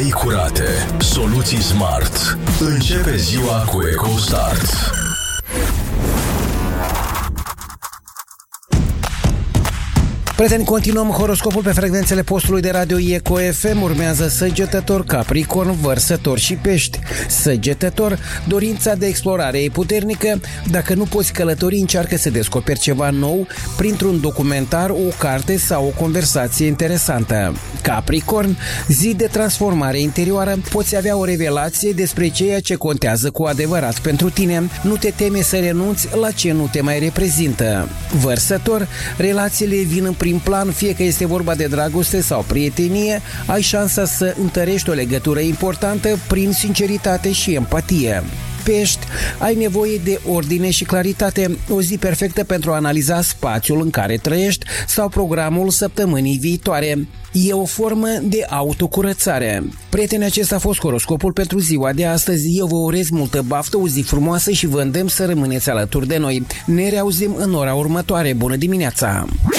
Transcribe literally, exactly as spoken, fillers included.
idei curate, soluții smart. Începe ziua cu EcoStart. Prieteni, continuăm horoscopul pe frecvențele postului de radio Eco F M. Urmează Săgetător, Capricorn, Vărsător și Pești. Săgetător, dorința de explorare e puternică. Dacă nu poți călători, încearcă să descoperi ceva nou printr-un documentar, o carte sau o conversație interesantă. Capricorn, zi de transformare interioară. Poți avea o revelație despre ceea ce contează cu adevărat pentru tine. Nu te teme să renunți la ce nu te mai reprezintă. Vărsător, relațiile vin în prin plan, fie că este vorba de dragoste sau prietenie, ai șansa să întărești o legătură importantă prin sinceritate și empatie. Pești, ai nevoie de ordine și claritate, o zi perfectă pentru a analiza spațiul în care trăiești sau programul săptămânii viitoare. E o formă de autocurățare. Prieteni, acesta a fost horoscopul pentru ziua de astăzi. Eu vă urez multă baftă, o zi frumoasă și vă îndemn să rămâneți alături de noi. Ne reauzim în ora următoare. Bună dimineața!